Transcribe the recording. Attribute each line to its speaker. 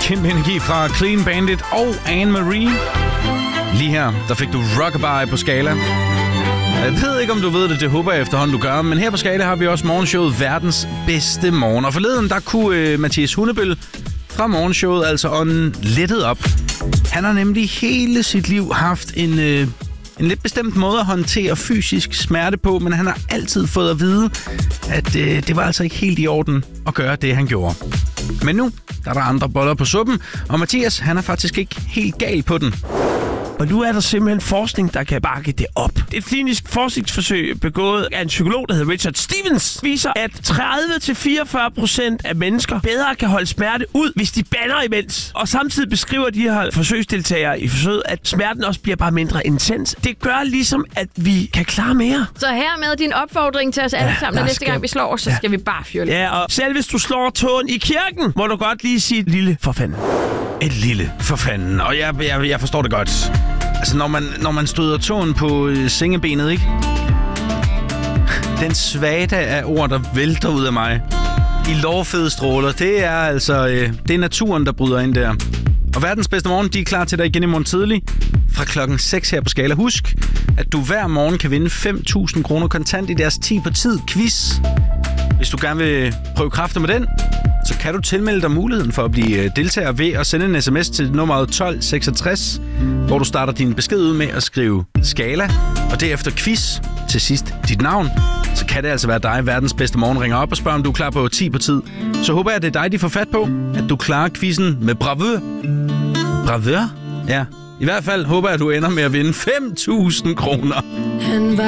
Speaker 1: kæmpe energi fra Clean Bandit og Anne-Marie. Lige her, der fik du Rockabye på Skala. Jeg ved ikke, om du ved det, det håber jeg efterhånden, du gør. Men her på Skala har vi også morgenshowet Verdens Bedste Morgen. Og forleden, der kunne Mathias Hundebøl fra morgenshowet altså ånden lettet op. Han har nemlig hele sit liv haft en lidt bestemt måde at håndtere fysisk smerte på, men han har altid fået at vide, at det var altså ikke helt i orden at gøre det, han gjorde. Men nu der er der andre boller på suppen, og Mathias, han er faktisk ikke helt gal på den.
Speaker 2: Og nu er der simpelthen forskning, der kan bakke det op. Et klinisk forskningsforsøg begået af en psykolog, der hedder Richard Stevens, viser, at 30-44% af mennesker bedre kan holde smerte ud, hvis de bander imens. Og samtidig beskriver de her forsøgsdeltagere i forsøget, at smerten også bliver bare mindre intens. Det gør ligesom, at vi kan klare mere.
Speaker 3: Så hermed din opfordring til os alle sammen, at næste gang vi slår os, så skal vi bare fyre lidt.
Speaker 2: Ja, og selv hvis du slår tåen i kirken, må du godt lige sige et lille for fanden.
Speaker 1: Et lille for fanden, og jeg forstår det godt. Altså, når man støder tåen på sengebenet, ikke? Den svada af ord, der vælter ud af mig. I lovfede stråler, det er altså det er naturen, der bryder ind der. Og Verdens Bedste Morgen, de er klar til dig igen i morgen tidlig fra klokken 6 her på Skala. Husk, at du hver morgen kan vinde 5.000 kroner kontant i deres 10 på tid quiz. Hvis du gerne vil prøve kræfter med den, så kan du tilmelde dig muligheden for at blive deltager ved at sende en sms til nummeret 1266, hvor du starter din besked ud med at skrive Skala, og derefter quiz, til sidst dit navn. Så kan det altså være dig, Verdens Bedste Morgen, ringer op og spørger, om du er klar på 10 på tid. Så håber jeg, at det er dig, de får fat på, at du klarer quizzen med bravur. Bravur? Ja. I hvert fald håber jeg, at du ender med at vinde 5.000 kroner.